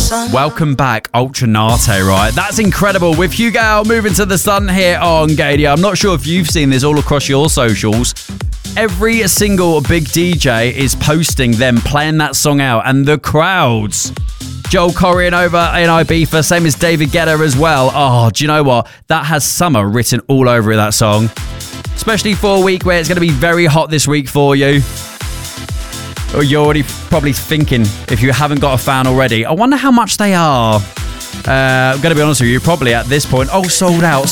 Welcome back, Ultranate, right? That's incredible. With Hugo moving to the sun here on Gadia. I'm not sure if you've seen this all across your socials. Every single big DJ is posting them playing that song out, and the crowds. Joel Corrigan over in Ibiza, same as David Guetta as well. Oh, do you know what? That has summer written all over that song. Especially for a week where it's going to be very hot this week for you. Or you're already probably thinking, if you haven't got a fan already, I wonder how much they are. I'm going to be honest with you, probably at this point, sold out.